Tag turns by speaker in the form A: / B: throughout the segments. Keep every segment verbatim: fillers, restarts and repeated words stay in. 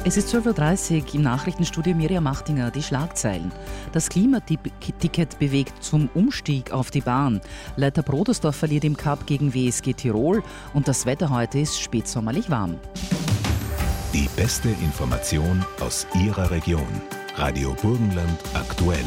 A: Es ist zwölf Uhr dreißig im Nachrichtenstudio Miriam Machtinger. Die Schlagzeilen. Das Klimaticket bewegt zum Umstieg auf die Bahn. Leiter Brodersdorf verliert im Cup gegen W S G Tirol. Und das Wetter heute ist spätsommerlich warm.
B: Die beste Information aus Ihrer Region. Radio Burgenland aktuell.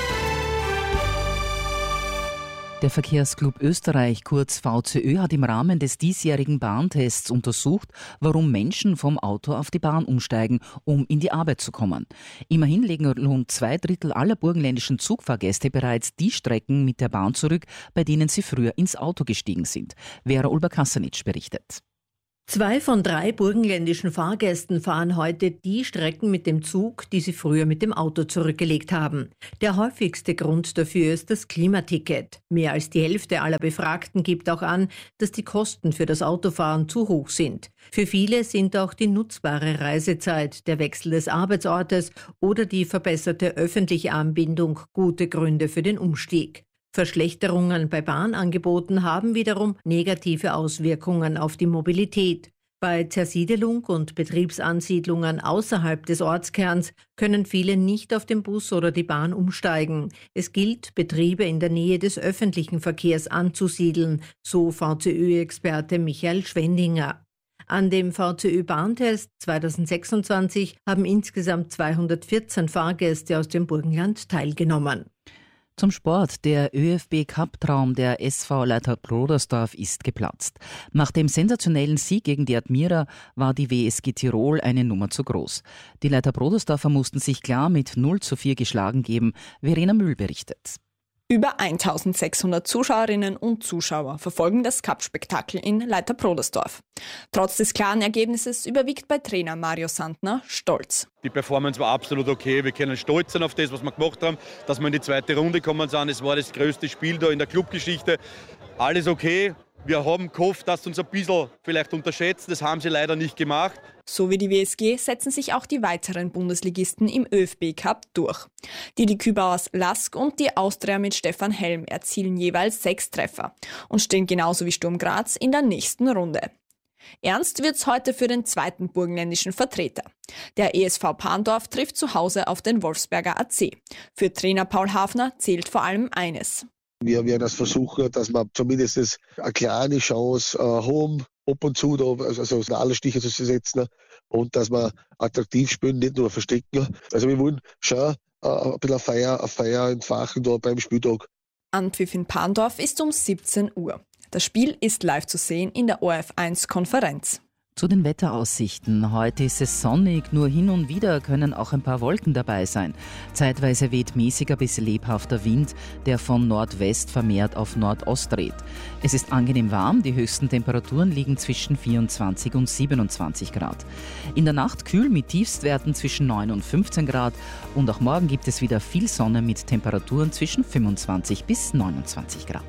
A: Der Verkehrsclub Österreich, kurz V C Ö, hat im Rahmen des diesjährigen Bahntests untersucht, warum Menschen vom Auto auf die Bahn umsteigen, um in die Arbeit zu kommen. Immerhin legen rund zwei Drittel aller burgenländischen Zugfahrgäste bereits die Strecken mit der Bahn zurück, bei denen sie früher ins Auto gestiegen sind. Vera Ulber-Kassanitsch berichtet.
C: Zwei von drei burgenländischen Fahrgästen fahren heute die Strecken mit dem Zug, die sie früher mit dem Auto zurückgelegt haben. Der häufigste Grund dafür ist das Klimaticket. Mehr als die Hälfte aller Befragten gibt auch an, dass die Kosten für das Autofahren zu hoch sind. Für viele sind auch die nutzbare Reisezeit, der Wechsel des Arbeitsortes oder die verbesserte öffentliche Anbindung gute Gründe für den Umstieg. Verschlechterungen bei Bahnangeboten haben wiederum negative Auswirkungen auf die Mobilität. Bei Zersiedelung und Betriebsansiedlungen außerhalb des Ortskerns können viele nicht auf den Bus oder die Bahn umsteigen. Es gilt, Betriebe in der Nähe des öffentlichen Verkehrs anzusiedeln, so V C Ö-Experte Michael Schwendinger. An dem V C Ö-Bahntest zweitausendsechsundzwanzig haben insgesamt zweihundertvierzehn Fahrgäste aus dem Burgenland teilgenommen.
A: Zum Sport. Der ÖFB-Cup-Traum der S V Leiter Brodersdorf ist geplatzt. Nach dem sensationellen Sieg gegen die Admira war die W S G Tirol eine Nummer zu groß. Die Leiter Brodersdorfer mussten sich klar mit null zu vier geschlagen geben. Verena Mühl berichtet.
D: Über eintausendsechshundert Zuschauerinnen und Zuschauer verfolgen das Cup-Spektakel in Leiter Brodersdorf. Trotz des klaren Ergebnisses überwiegt bei Trainer Mario Sandner Stolz.
E: Die Performance war absolut okay. Wir können stolz sein auf das, was wir gemacht haben, dass wir in die zweite Runde gekommen sind. Es war das größte Spiel da in der Clubgeschichte. Alles okay. Wir haben gehofft, dass sie uns ein bisschen vielleicht unterschätzen. Das haben sie leider nicht gemacht.
D: So wie die W S G setzen sich auch die weiteren Bundesligisten im ÖFB-Cup durch. Die die Kübauers Lask und die Austria mit Stefan Helm erzielen jeweils sechs Treffer und stehen genauso wie Sturm Graz in der nächsten Runde. Ernst wird's heute für den zweiten burgenländischen Vertreter. Der E S V Parndorf trifft zu Hause auf den Wolfsberger A C. Für Trainer Paul Hafner zählt vor allem eines.
F: Wir werden das versuchen, dass wir zumindest eine kleine Chance äh, haben, ab und zu, da, also alle Stiche zu setzen und dass wir attraktiv spielen, nicht nur verstecken. Also wir wollen schon äh, ein bisschen auf Feier, auf Feier entfachen da beim Spieltag.
D: Anpfiff in Parndorf ist um siebzehn Uhr. Das Spiel ist live zu sehen in der O R F eins Konferenz.
A: Zu den Wetteraussichten. Heute ist es sonnig, nur hin und wieder können auch ein paar Wolken dabei sein. Zeitweise weht mäßiger bis lebhafter Wind, der von Nordwest vermehrt auf Nordost dreht. Es ist angenehm warm, die höchsten Temperaturen liegen zwischen vierundzwanzig und siebenundzwanzig Grad. In der Nacht kühl mit Tiefstwerten zwischen neun und fünfzehn Grad und auch morgen gibt es wieder viel Sonne mit Temperaturen zwischen fünfundzwanzig bis neunundzwanzig Grad.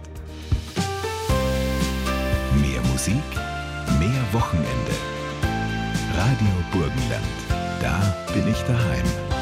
B: Mehr Musik, mehr Wochenende. Radio Burgenland. Da bin ich daheim.